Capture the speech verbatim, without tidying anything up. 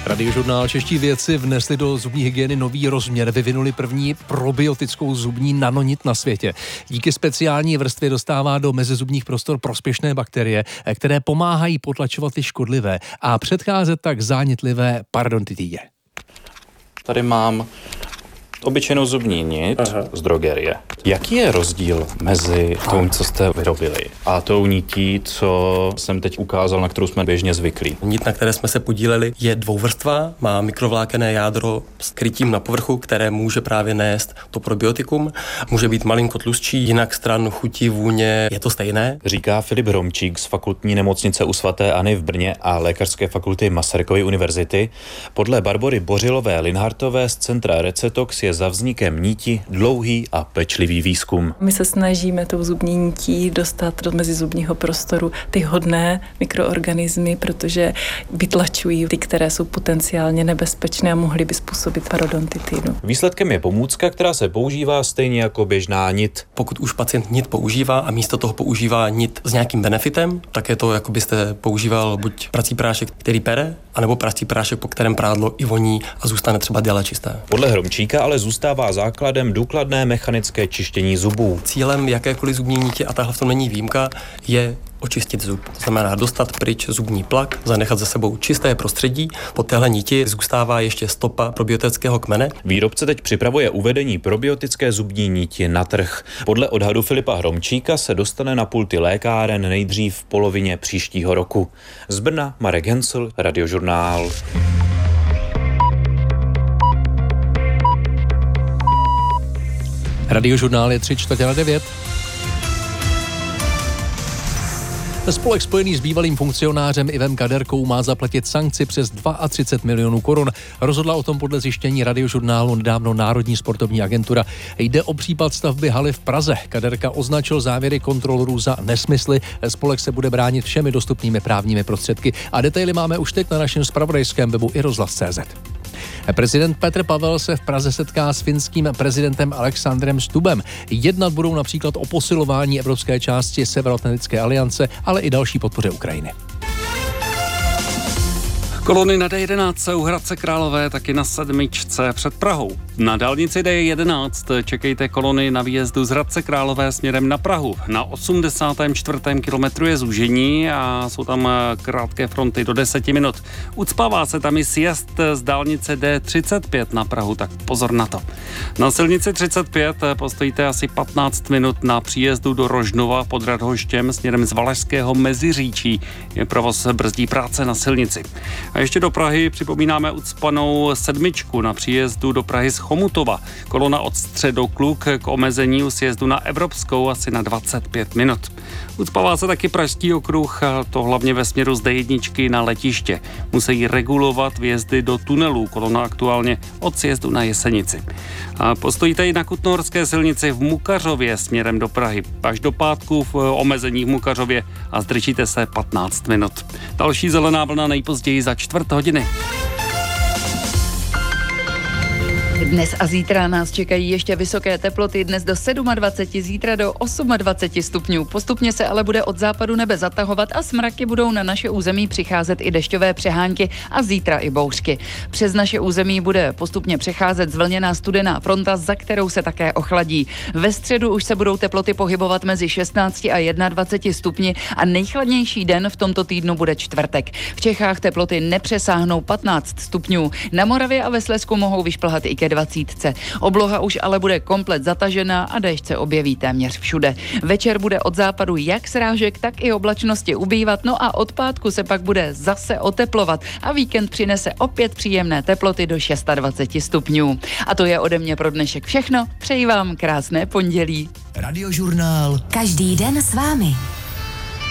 Radiožurnál. Čeští vědci vnesli do zubní hygieny nový rozměr, vyvinuli první probiotickou zubní nanonit na světě. Díky speciální vrstvě dostává do mezizubních prostor prospěšné bakterie, které pomáhají potlačovat ty škodlivé a předcházet tak zánětlivé parodontitidě. Tady mám obyčejnou zubní nit Aha. z drogerie. Jaký je rozdíl mezi tou, co jste vyrobili, a tou nití, co jsem teď ukázal, na kterou jsme běžně zvyklí? Nit, na které jsme se podíleli, je dvouvrstvá, má mikrovlákenné jádro s krytím na povrchu, které může právě nést to probiotikum. Může být malinko tlustší, jinak stran chutí, vůně je to stejné. Říká Filip Hromčík z Fakultní nemocnice u svaté Anny v Brně a Lékařské fakulty Masarykovy univerzity. Podle Barbory Bořilové-Linhartové z centra Recetox je za vznikem níti dlouhý a pečlivý výzkum. My se snažíme tou zubní nití dostat do mezizubního prostoru ty hodné mikroorganismy, protože vytlačují ty, které jsou potenciálně nebezpečné a mohly by způsobit parodontitidu. Výsledkem je pomůcka, která se používá stejně jako běžná nit. Pokud už pacient nit používá a místo toho používá nit s nějakým benefitem, tak je to, jako byste používal buď prací prášek, který pere, anebo prací prášek, po kterém prádlo i voní a zůstane třeba déle čisté. Podle Hromčíka ale zůstává základem důkladné mechanické čištění zubů. Cílem jakékoliv zubní nitě, a tahle v tom není výjimka, je očistit zub. To znamená dostat pryč zubní plak, zanechat za sebou čisté prostředí. Po téhle niti zůstává ještě stopa probiotického kmene. Výrobce teď připravuje uvedení probiotické zubní niti na trh. Podle odhadu Filipa Hromčíka se dostane na pulty lékáren nejdřív v polovině příštího roku. Z Brna Marek Hensl, Radiožurnál. Radiožurnál je tři čtvrtě na devět. Spolek spojený s bývalým funkcionářem Ivem Kaderkou má zaplatit sankci přes třicet dva milionů korun. Rozhodla o tom podle zjištění Radiožurnálu nedávno Národní sportovní agentura. Jde o případ stavby haly v Praze. Kaderka označil závěry kontrolorů za nesmysly. Spolek se bude bránit všemi dostupnými právními prostředky. A detaily máme už teď na našem zpravodajském webu i rozhlas tečka cé zet. Prezident Petr Pavel se v Praze setká s finským prezidentem Alexandrem Stubbem. Jednat budou například o posilování evropské části Severoatlantické aliance, ale i další podpoře Ukrajiny. Kolony na D jedenáct u Hradce Králové, taky na sedmičce před Prahou. Na dálnici D jedenáct čekejte kolony na výjezdu z Hradce Králové směrem na Prahu. Na osmdesátém čtvrtém kilometru je zúžení a jsou tam krátké fronty do deseti minut. Ucpává se tam i sjezd z dálnice D třicet pět na Prahu, tak pozor na to. Na silnici třicet pět postojíte asi patnáct minut na příjezdu do Rožnova pod Radhoštěm směrem z Valašského Meziříčí. Je provoz brzdí práce na silnici. A ještě do Prahy připomínáme ucpanou sedmičku na příjezdu do Prahy z Chomutova. Kolona od Středokluk k omezení u sjezdu na Evropskou asi na dvacet pět minut. Ucpává se taky Pražský okruh, a to hlavně ve směru z D jedna na letiště. Musí regulovat vjezdy do tunelů. Kolona aktuálně od sjezdu na Jesenici. A postojíte i na Kutnohorské silnici v Mukařově směrem do Prahy. Až do pátku v omezení v Mukařově a zdržíte se patnáct minut. Další zelená vlna nejpozději za čtvrt hodiny. Dnes a zítra nás čekají ještě vysoké teploty, dnes do dvacet sedm, zítra do dvacet osm stupňů. Postupně se ale bude od západu nebe zatahovat a s mraky budou na naše území přicházet i dešťové přehánky a zítra i bouřky. Přes naše území bude postupně přecházet zvlněná studená fronta, za kterou se také ochladí. Ve středu už se budou teploty pohybovat mezi šestnáct a dvacet jedna stupni a nejchladnější den v tomto týdnu bude čtvrtek. V Čechách teploty nepřesáhnou patnáct stupňů. Na Moravě a ve Slezsku mohou vyšplhat i ke dvacítce. Obloha už ale bude komplet zatažená a déšť se objeví téměř všude. Večer bude od západu jak srážek, tak i oblačnosti ubývat, no a od pátku se pak bude zase oteplovat a víkend přinese opět příjemné teploty do dvacet šest stupňů. A to je ode mě pro dnešek všechno. Přeji vám krásné pondělí. Radiožurnál. Každý den s vámi.